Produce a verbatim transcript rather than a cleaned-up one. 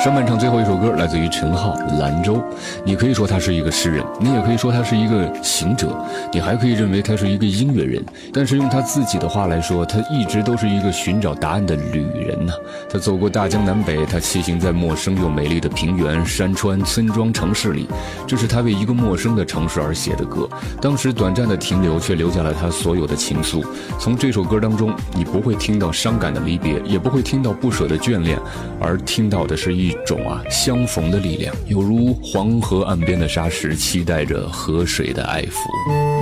上半场最后一首歌来自于陈浩《兰州》，你可以说他是一个诗人，你也可以说他是一个行者，你还可以认为他是一个音乐人，但是用他自己的话来说，他一直都是一个寻找答案的旅人呢、啊。他走过大江南北，他骑行在陌生又美丽的平原、山川、村庄、城市里，这是他为一个陌生的城市而写的歌。当时短暂的停留，却留下了他所有的情愫。从这首歌当中，你不会听到伤感的离别，也不会听到不舍的眷恋，而听到的是一种啊相逢的力量，犹如黄河岸边的沙石，期待着河水的爱抚。